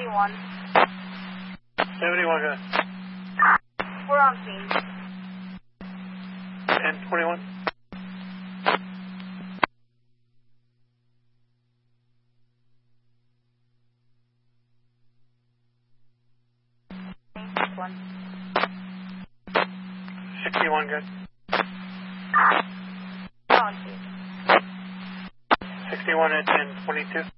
71. 71, good. We're on scene. 1021. One. 61, good. We're on scene. 61 at 1022.